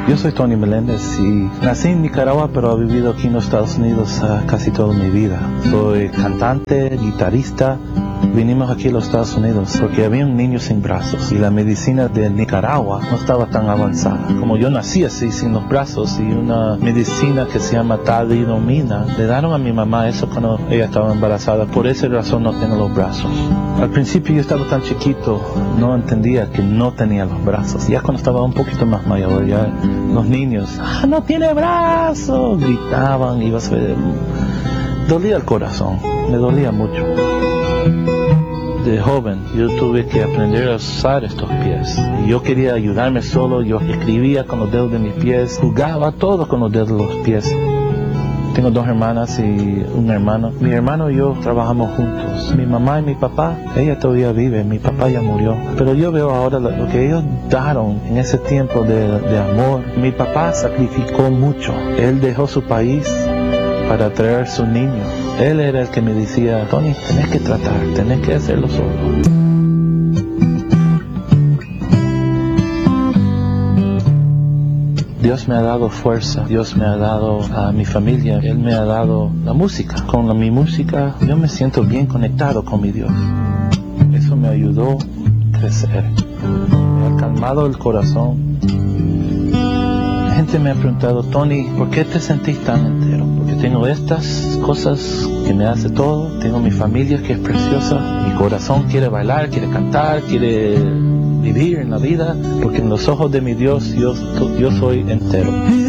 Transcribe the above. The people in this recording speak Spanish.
Yo soy Tony Meléndez y nací en Nicaragua, pero he vivido aquí en los Estados Unidos casi toda mi vida. Soy cantante, guitarrista. Vinimos aquí a los Estados Unidos porque había un niño sin brazos y la medicina de Nicaragua no estaba tan avanzada. Como yo nací así, sin los brazos, y una medicina que se llama talidomida, le dieron a mi mamá eso cuando ella estaba embarazada. Por esa razón no tengo los brazos. Al principio yo estaba tan chiquito, no entendía que no tenía los brazos. Ya cuando estaba un poquito más mayor, ya los niños, no tiene brazos, gritaban, iba a ser... Dolía el corazón, me dolía mucho. De joven yo tuve que aprender a usar estos pies. Yo quería ayudarme solo, yo escribía con los dedos de mis pies, jugaba todo con los dedos de los pies. Tengo 2 hermanas y un hermano. Mi hermano y yo trabajamos juntos. Mi mamá y mi papá, ella todavía vive, mi papá ya murió. Pero yo veo ahora lo que ellos dieron en ese tiempo de amor. Mi papá sacrificó mucho. Él dejó su país para traer su niño. Él era el que me decía, Tony, tenés que tratar, tenés que hacerlo solo. Dios me ha dado fuerza, Dios me ha dado a mi familia, Él me ha dado la música. Con mi música yo me siento bien conectado con mi Dios. Eso me ayudó a crecer. Me ha calmado el corazón. La gente me ha preguntado, Tony, ¿por qué te sentís tan entero? Porque tengo estas cosas que me hace todo, tengo mi familia que es preciosa, mi corazón quiere bailar, quiere cantar, quiere vivir en la vida, porque en los ojos de mi Dios yo soy entero.